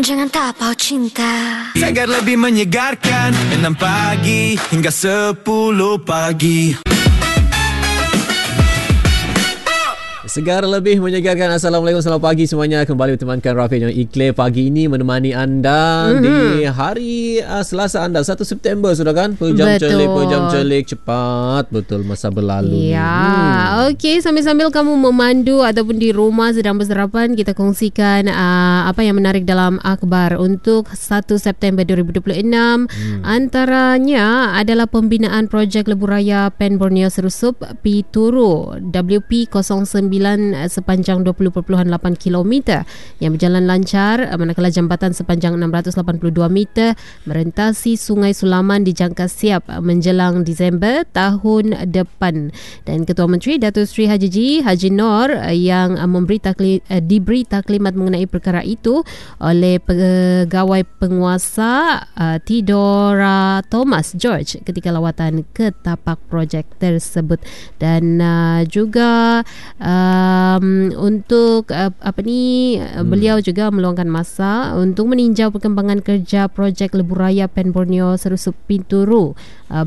Jangan tapau cinta. Segar lebih menyegarkan 6 pagi hingga 10 pagi. Segar lebih menyegarkan. Assalamualaikum, selamat pagi semuanya. Kembali bertemankan Rafiq dan Iqlil pagi ini menemani anda di hari Selasa anda 1 September sudah kan. Pejam celik cepat betul masa berlalu. Ya, okey, sambil-sambil kamu memandu ataupun di rumah sedang bersarapan, kita kongsikan apa yang menarik dalam akhbar untuk 1 September 2026. Antaranya adalah pembinaan projek Lebuh Raya Pen Borneo Serusup Pituru WP09 sepanjang 20.8 km yang berjalan lancar, manakala jambatan sepanjang 682 meter merentasi Sungai Sulaman dijangka siap menjelang Disember tahun depan. Dan Ketua Menteri Datuk Seri Haji Nor yang diberi taklimat mengenai perkara itu oleh pegawai penguasa Tidora Thomas George ketika lawatan ke tapak projek tersebut. Dan juga untuk beliau juga meluangkan masa untuk meninjau perkembangan kerja projek Lebuh Raya Pen Borneo Serusup Pituru